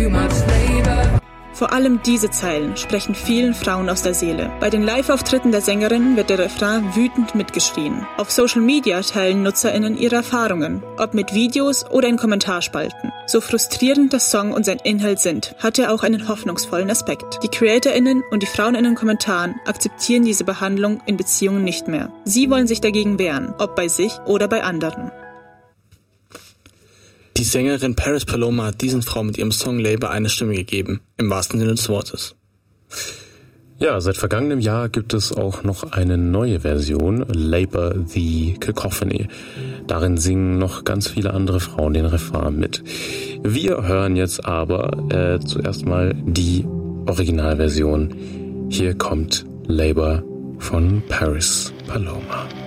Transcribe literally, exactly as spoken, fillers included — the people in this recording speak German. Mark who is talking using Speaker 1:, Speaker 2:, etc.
Speaker 1: too much labor.
Speaker 2: Vor allem diese Zeilen sprechen vielen Frauen aus der Seele. Bei den Live-Auftritten der Sängerin wird der Refrain wütend mitgeschrien. Auf Social Media teilen NutzerInnen ihre Erfahrungen, ob mit Videos oder in Kommentarspalten. So frustrierend der Song und sein Inhalt sind, hat er auch einen hoffnungsvollen Aspekt. Die CreatorInnen und die Frauen in den Kommentaren akzeptieren diese Behandlung in Beziehungen nicht mehr. Sie wollen sich dagegen wehren, ob bei sich oder bei anderen.
Speaker 3: Die Sängerin Paris Paloma hat diesen Frauen mit ihrem Song Labor eine Stimme gegeben, im wahrsten Sinne des Wortes.
Speaker 4: Ja, seit vergangenem Jahr gibt es auch noch eine neue Version, Labor the Cacophony. Darin singen noch ganz viele andere Frauen den Refrain mit. Wir hören jetzt aber äh, zuerst mal die Originalversion. Hier kommt Labor von Paris Paloma.